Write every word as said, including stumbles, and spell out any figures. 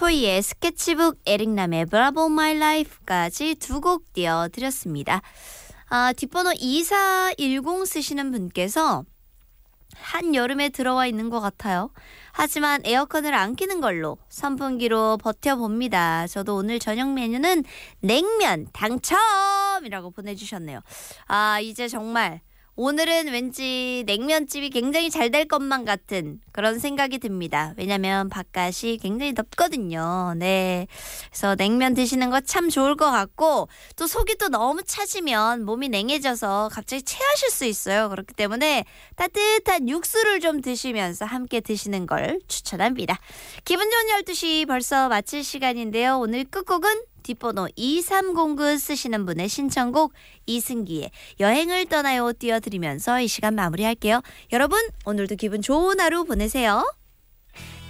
토이의 스케치북, 에릭남의 브라보 마이 라이프까지 두 곡 띄워드렸습니다. 아, 뒷번호 이사일공 쓰시는 분께서 한여름에 들어와 있는 것 같아요. 하지만 에어컨을 안 켜는 걸로 선풍기로 버텨봅니다. 저도 오늘 저녁 메뉴는 냉면 당첨이라고 보내주셨네요. 아, 이제 정말 오늘은 왠지 냉면집이 굉장히 잘 될 것만 같은 그런 생각이 듭니다. 왜냐면 바깥이 굉장히 덥거든요. 네, 그래서 냉면 드시는 거 참 좋을 것 같고, 또 속이 또 너무 차지면 몸이 냉해져서 갑자기 체하실 수 있어요. 그렇기 때문에 따뜻한 육수를 좀 드시면서 함께 드시는 걸 추천합니다. 기분 좋은 열두 시 벌써 마칠 시간인데요. 오늘 끝곡은 뒷번호 이삼공구 쓰시는 분의 신청곡 이승기의 여행을 떠나요 띄워드리면서 이 시간 마무리할게요. 여러분, 오늘도 기분 좋은 하루 보내세요.